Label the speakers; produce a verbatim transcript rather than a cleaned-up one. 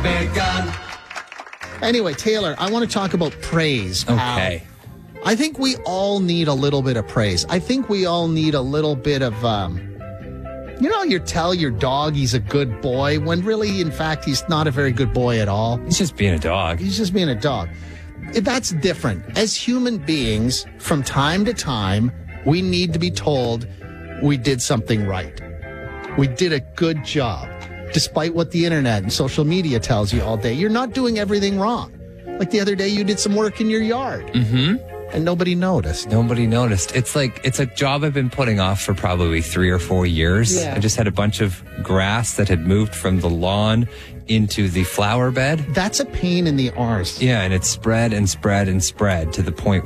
Speaker 1: begun.
Speaker 2: Anyway, Taylor, I want to talk about praise. Pal.
Speaker 3: Okay.
Speaker 2: I think we all need a little bit of praise. I think we all need a little bit of, um, you know, you tell your dog he's a good boy when really, in fact, he's not a very good boy at all.
Speaker 3: He's just being a dog.
Speaker 2: He's just being a dog. That's different. As human beings, from time to time, we need to be told we did something right. We did a good job. Despite what the internet and social media tells you all day, you're not doing everything wrong. Like the other day, you did some work in your yard.
Speaker 3: Mm-hmm.
Speaker 2: And nobody noticed.
Speaker 3: Nobody noticed. It's like, it's a job I've been putting off for probably three or four years.
Speaker 2: Yeah.
Speaker 3: I just had a bunch of grass that had moved from the lawn into the flower bed.
Speaker 2: That's a pain in the arse.
Speaker 3: Yeah, and it spread and spread and spread to the point